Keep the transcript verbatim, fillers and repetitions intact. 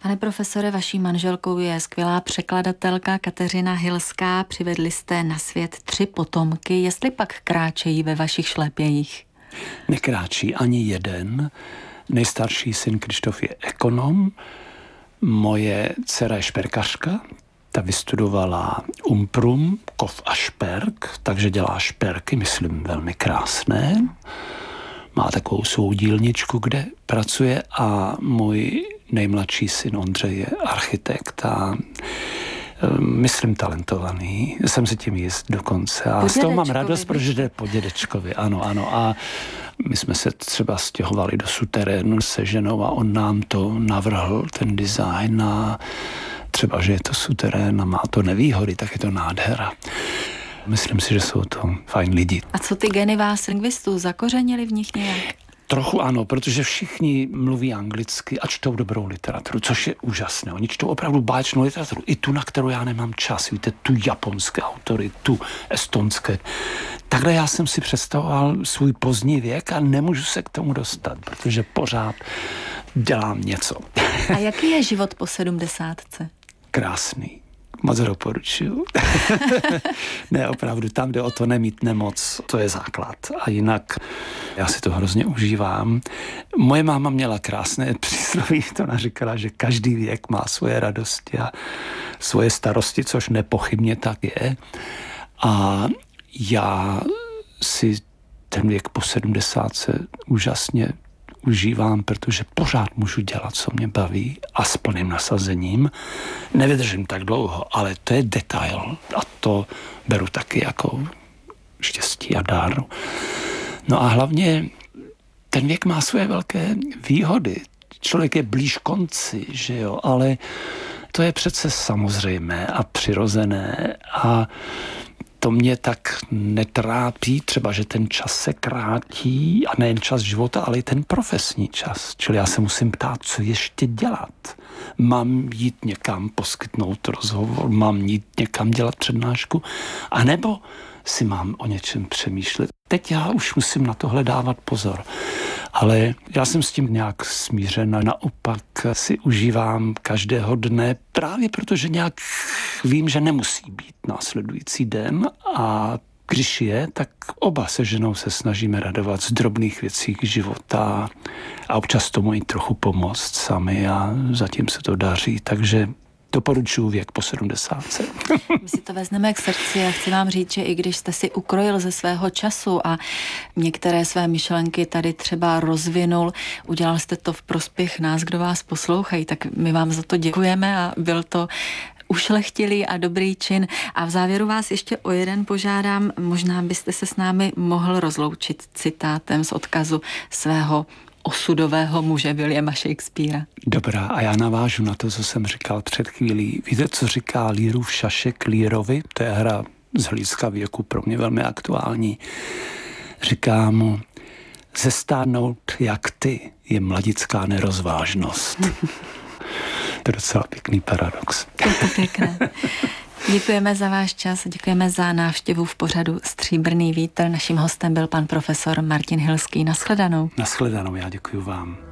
Pane profesore, vaší manželkou je skvělá překladatelka Kateřina Hilská. Přivedli jste na svět tři potomky. Jestli pak kráčejí ve vašich šlépějích? Nekráčí ani jeden. Nejstarší syn Krištof je ekonom. Moje dcera je šperkařka. Ta vystudovala Umprum, Kov a šperk, takže dělá šperky, myslím, velmi krásné. Má takovou svou dílničku, kde pracuje, a můj nejmladší syn Ondřej je architekt a myslím talentovaný. Jsem si tím jist dokonce. A po z toho mám dědečkovi, radost, protože jde po dědečkovi. Ano, ano. A my jsme se třeba stěhovali do suterénu se ženou a on nám to navrhl, ten design, a třeba, že je to suterén a má to nevýhody, tak je to nádhera. Myslím si, že jsou to fajn lidi. A co ty geny vás lingvistů, zakořenili v nich nějak? Trochu ano, protože všichni mluví anglicky a čtou dobrou literaturu, což je úžasné. Oni čtou opravdu báječnou literaturu, i tu, na kterou já nemám čas. Víte, tu japonské autory, tu estonské. Takhle já jsem si představoval svůj pozdní věk a nemůžu se k tomu dostat, protože pořád dělám něco. A jaký je život po sedmdesátce? Krásný. Moc doporučuju. Ne, opravdu, tam jde o to nemít nemoc, to je základ. A jinak já si to hrozně užívám. Moje máma měla krásné přísloví, to ona říkala, že každý věk má svoje radosti a svoje starosti, což nepochybně tak je. A já si ten věk po sedmdesátce úžasně užívám, protože pořád můžu dělat, co mě baví, a s plným nasazením. Nevydržím tak dlouho, ale to je detail a to beru taky jako štěstí a dar. No a hlavně ten věk má svoje velké výhody. Člověk je blíž konci, že jo, ale to je přece samozřejmé a přirozené a to mě tak netrápí, třeba, že ten čas se krátí, a nejen čas života, ale i ten profesní čas. Čili já se musím ptát, co ještě dělat. Mám jít někam poskytnout rozhovor, mám jít někam dělat přednášku, anebo si mám o něčem přemýšlet. Teď já už musím na tohle dávat pozor. Ale já jsem s tím nějak smířen a naopak si užívám každého dne, právě protože nějak vím, že nemusí být následující den, a když je, tak oba se ženou se snažíme radovat z drobných věcí života a občas tomu i trochu pomoct sami a zatím se to daří, takže doporučuji věk po sedmdesátce. My si to vezmeme k srdci a chci vám říct, že i když jste si ukrojil ze svého času a některé své myšlenky tady třeba rozvinul, udělal jste to v prospěch nás, kdo vás poslouchají, tak my vám za to děkujeme a byl to ušlechtilý a dobrý čin. A v závěru vás ještě o jeden požádám, možná byste se s námi mohl rozloučit citátem z odkazu svého osudového muže Williama Shakespearea. Dobrá, a já navážu na to, co jsem říkal před chvílí. Víte, co říká Learův šašek Learovi? To je hra z hlediska věku pro mě velmi aktuální. Říká mu, zestárnout jak ty je mladická nerozvážnost. To je docela pěkný paradox. To je to pěkné. Děkujeme za váš čas, děkujeme za návštěvu v pořadu Stříbrný vítr. Naším hostem byl pan profesor Martin Hilský. Nashledanou. Nashledanou, já děkuji vám.